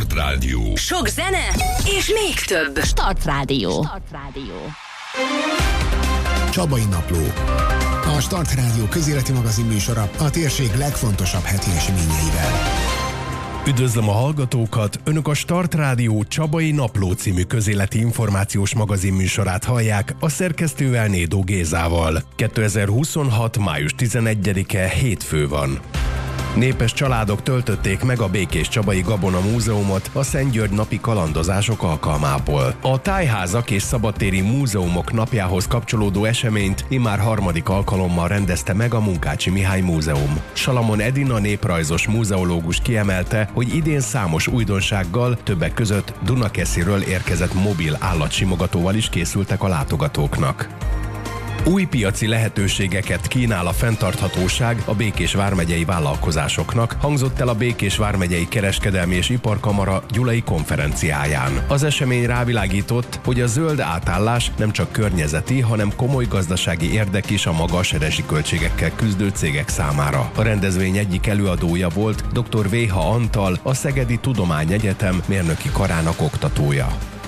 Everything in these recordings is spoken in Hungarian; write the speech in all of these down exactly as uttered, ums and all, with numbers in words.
Start Rádió. Sok zene és még több. Start Rádió. Start Rádió. Csabai Napló. A Start Rádió közéleti magazin műsora a térség legfontosabb heti eseményeivel. Üdvözlöm a hallgatókat! Önök a Start Rádió Csabai Napló című közéleti információs magazin műsorát hallják a szerkesztővel, Nédó Gézával. kétezer-huszonhat. május tizenegyedike hétfő van. Népes családok töltötték meg a Békés Csabai Gabona Múzeumot a Szentgyörgy napi kalandozások alkalmából. A Tájházak és Szabadtéri Múzeumok napjához kapcsolódó eseményt immár harmadik alkalommal rendezte meg a Munkácsi Mihály Múzeum. Salamon Edina néprajzos múzeológus kiemelte, hogy idén számos újdonsággal, többek között Dunakesziről érkezett mobil állatsimogatóval is készültek a látogatóknak. Új piaci lehetőségeket kínál a fenntarthatóság a Békés vármegyei vállalkozásoknak, hangzott el a Békés vármegyei Kereskedelmi és Iparkamara gyulai konferenciáján. Az esemény rávilágított, hogy a zöld átállás nem csak környezeti, hanem komoly gazdasági érdek is a magas rezsiköltségekkel küzdő cégek számára. A rendezvény egyik előadója volt dr. Véha Antal, a Szegedi Tudományegyetem mérnöki karának oktatója.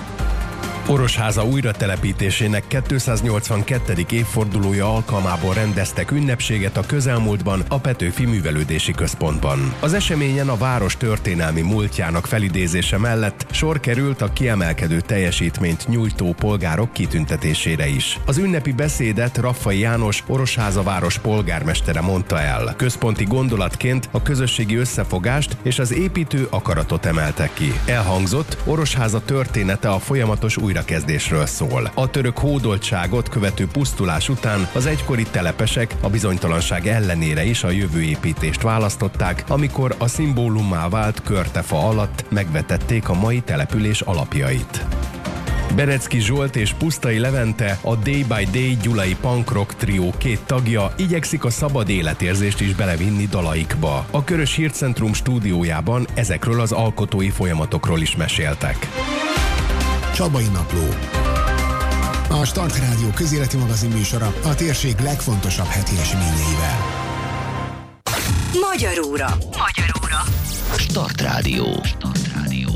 Orosháza újratelepítésének kétszáznyolcvankettedik évfordulója alkalmából rendeztek ünnepséget a közelmúltban a Petőfi Művelődési Központban. Az eseményen a város történelmi múltjának felidézése mellett sor került a kiemelkedő teljesítményt nyújtó polgárok kitüntetésére is. Az ünnepi beszédet Raffai János, Orosháza város polgármestere mondta el. Központi gondolatként a közösségi összefogást és az építő akaratot emelte ki. Elhangzott, Orosháza története a folyamatos újra kezdésről szól. A török hódoltságot követő pusztulás után az egykori telepesek a bizonytalanság ellenére is a jövőépítést választották, amikor a szimbólummá vált körtefa alatt megvetették a mai település alapjait. Berecki Zsolt és Pusztai Levente, a Day by Day gyulai punk rock trió két tagja igyekszik a szabad életérzést is belevinni dalaikba. A Körös Hírcentrum stúdiójában ezekről az alkotói folyamatokról is meséltek. Csabai Napló. A Start Rádió közéleti magazin műsora a térség legfontosabb heti eseményeivel. Magyaróra. Magyaróra. Start Rádió. Start Rádió.